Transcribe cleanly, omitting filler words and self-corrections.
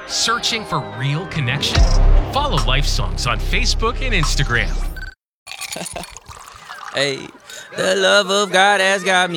Searching for real connection? Follow Life Songs on Facebook and Instagram. Hey, the love of God has got me.